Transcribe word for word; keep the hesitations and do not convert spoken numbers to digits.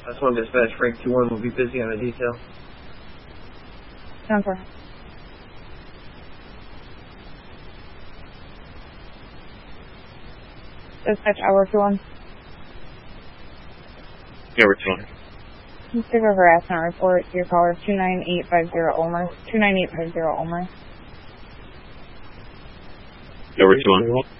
That's one dispatch, Frank two one will be busy on a detail. ten four. Dispatch hour two one. Hour two one. Stick over harassment report. Your caller two nine eight five zero Omer. two nine eight five zero Omer. Hour two one.